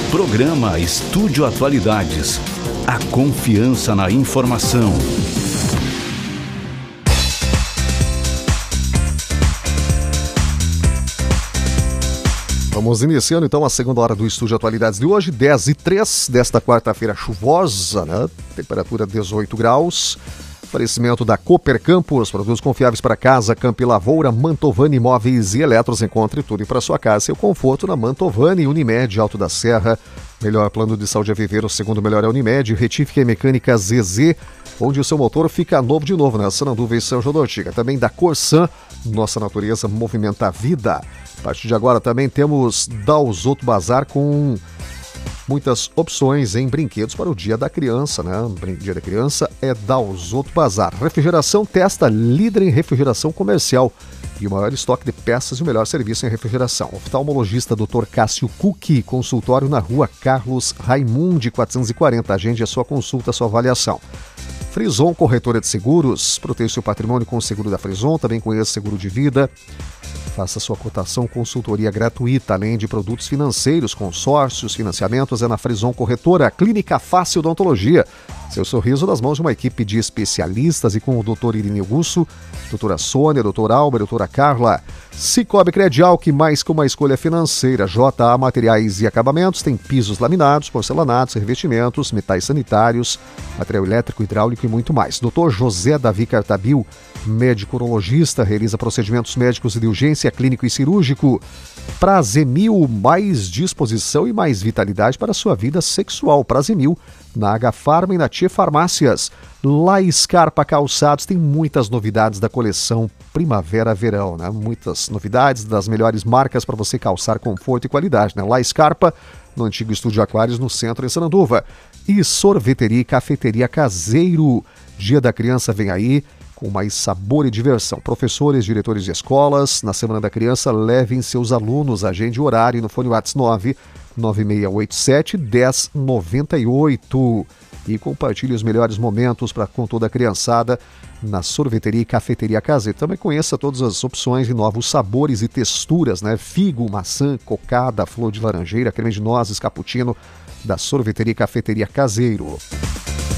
Programa Estúdio Atualidades. A confiança na informação. Vamos iniciando então a segunda hora do Estúdio Atualidades de hoje, 10h03 desta quarta-feira chuvosa, né? Temperatura 18 graus. Oferecimento da Cooper Campus, produtos confiáveis para casa, campo e lavoura, Mantovani Imóveis e Eletros. Encontre tudo para sua casa e seu conforto na Mantovani. Unimed, Alto da Serra, melhor plano de saúde a viver, o segundo melhor é Unimed. Retífica e Mecânica ZZ, onde o seu motor fica novo de novo, né? Sananduva e São João da Ortiga. Também da Corsan, nossa natureza movimenta a vida. A partir de agora também temos Dalzotto Bazar com muitas opções em brinquedos para o Dia da Criança, né? Dia da Criança é Dalzotto Bazar. Refrigeração Testa, líder em refrigeração comercial e o maior estoque de peças e o melhor serviço em refrigeração. Oftalmologista Dr. Cássio Cucchi, consultório na rua Carlos Raimundi 440. Agende a sua consulta, a sua avaliação. Frison, corretora de seguros, proteja seu patrimônio com o seguro da Frison, também conheça seguro de vida. Faça sua cotação, consultoria gratuita, além de produtos financeiros, consórcios, financiamentos, é na Frison Corretora. Clínica Fácil Odontologia, seu sorriso nas mãos de uma equipe de especialistas e com o Dr. Irineu Gusso, doutora Sônia, doutor Alba, doutora Carla. Cicobi Credial, que mais que uma escolha financeira. JA Materiais e Acabamentos, tem pisos laminados, porcelanatos, revestimentos, metais sanitários, material elétrico, hidráulico e muito mais. Dr. José Davi Cartabil, médico urologista, realiza procedimentos médicos de urgência, clínico e cirúrgico. Prazemil, mais disposição e mais vitalidade para a sua vida sexual. Prazemil, na H-Farma e na Tia Farmácias. La Scarpa Calçados tem muitas novidades da coleção Primavera-Verão, né? Muitas novidades das melhores marcas para você calçar conforto e qualidade, né? La Scarpa, no antigo Estúdio Aquários, no centro, em Sananduva. E Sorveteria e Cafeteria Caseiro. Dia da Criança vem aí, com mais sabor e diversão. Professores, diretores de escolas, na Semana da Criança, levem seus alunos. Agende o horário no fone WhatsApp 99687-1098 e compartilhe os melhores momentos com toda a criançada na Sorveteria e Cafeteria Caseiro. Também conheça todas as opções e novos sabores e texturas, né? Figo, maçã, cocada, flor de laranjeira, creme de nozes, cappuccino, da Sorveteria e Cafeteria Caseiro.